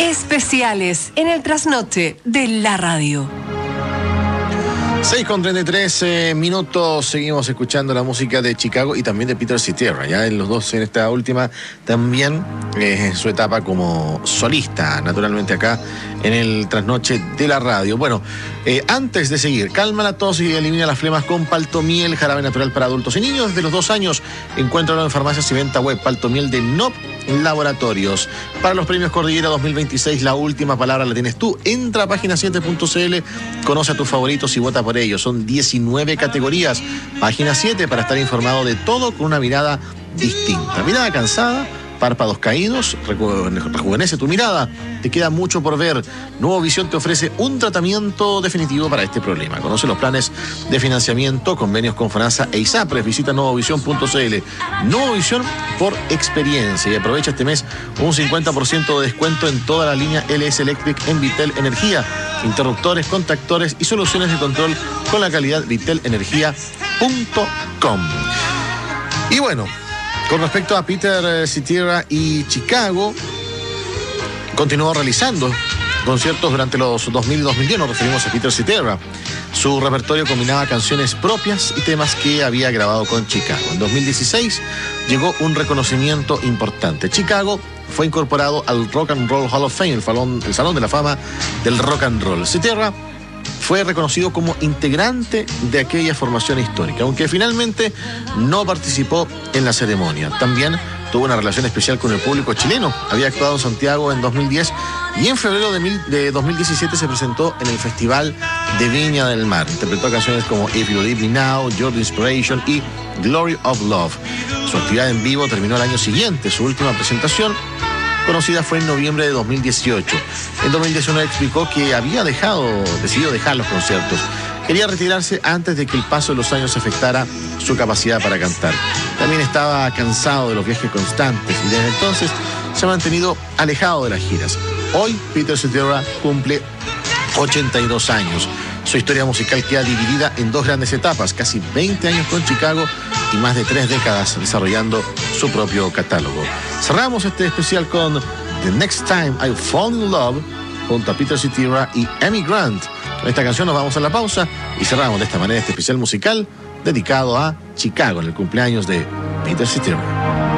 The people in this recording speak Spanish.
Especiales en el trasnoche de la radio. 6:33 minutos, seguimos escuchando la música de Chicago y también de Peter Cetera, ya en los dos en esta última, también en su etapa como solista, naturalmente acá en el trasnoche de la radio. Bueno, antes de seguir, calma la tos y elimina las flemas con Paltomiel, jarabe natural para adultos y niños de los 2 años. Encuéntralo en farmacias y venta web. Paltomiel de NOP Laboratorios. Para los premios Cordillera 2026, la última palabra la tienes tú. Entra a página7.cl, conoce a tus favoritos y vota por ellos. Son 19 categorías. Página 7 para estar informado de todo con una mirada distinta. Mirada cansada, párpados caídos, rejuvenece tu mirada. Te queda mucho por ver. Nuevo Visión te ofrece un tratamiento definitivo para este problema. Conoce los planes de financiamiento, convenios con FONASA e ISAPRES. Visita nuevovision.cl. Nuevo Visión por experiencia. Y aprovecha este mes un 50% de descuento en toda la línea LS Electric en Vitel Energía. Interruptores, contactores y soluciones de control con la calidad vitelenergia.com. Y bueno, con respecto a Peter Cetera y Chicago, continuó realizando conciertos durante los 2000 y 2010. Nos referimos a Peter Cetera. Su repertorio combinaba canciones propias y temas que había grabado con Chicago. En 2016 llegó un reconocimiento importante. Chicago fue incorporado al Rock and Roll Hall of Fame, el Salón de la Fama del Rock and Roll. Cetera fue reconocido como integrante de aquella formación histórica, aunque finalmente no participó en la ceremonia. También tuvo una relación especial con el público chileno. Había actuado en Santiago en 2010 y en febrero de 2017 se presentó en el Festival de Viña del Mar. Interpretó canciones como If You Leave Me Now, Your Inspiration y Glory of Love. Su actividad en vivo terminó el año siguiente. Su última presentación conocida fue en noviembre de 2018. En 2019 explicó que había decidido dejar los conciertos. Quería retirarse antes de que el paso de los años afectara su capacidad para cantar. También estaba cansado de los viajes constantes y desde entonces se ha mantenido alejado de las giras. Hoy Peter Cetera cumple 82 años. Su historia musical queda dividida en 2 grandes etapas, casi 20 años con Chicago y más de 3 décadas desarrollando su propio catálogo. Cerramos este especial con The Next Time I Fall in Love junto a Peter Cetera y Amy Grant. Con esta canción nos vamos a la pausa y cerramos de esta manera este especial musical dedicado a Chicago en el cumpleaños de Peter Cetera.